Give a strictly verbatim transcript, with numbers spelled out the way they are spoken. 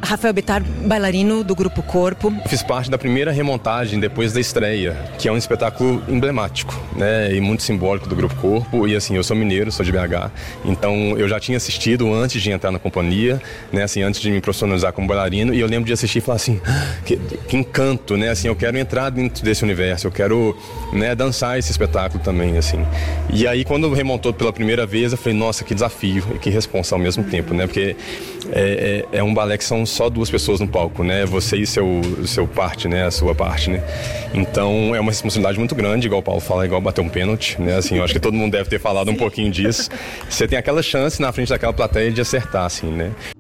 Rafael Bittar, bailarino do Grupo Corpo. Fiz parte da primeira remontagem depois da estreia, que é um espetáculo emblemático, né, e muito simbólico do Grupo Corpo. E assim, eu sou mineiro, sou de B H, então eu já tinha assistido antes de entrar na companhia, né, assim, antes de me profissionalizar como bailarino, e eu lembro de assistir e falar assim, que, que encanto, né, assim, eu quero entrar dentro desse universo, eu quero, né, dançar esse espetáculo também, assim. E aí, quando remontou pela primeira vez, eu falei, nossa, que desafio e que responsa ao mesmo tempo, né, porque é, é, é um balé que são só duas pessoas no palco, né, você e seu, seu parte, né, a sua parte, né. Então, é uma responsabilidade muito grande, igual o Paulo fala, igual bater um pênalti, né, assim, eu acho que todo mundo deve ter falado um pouquinho disso. Você tem aquela chance na frente daquela plateia de acertar, assim, né.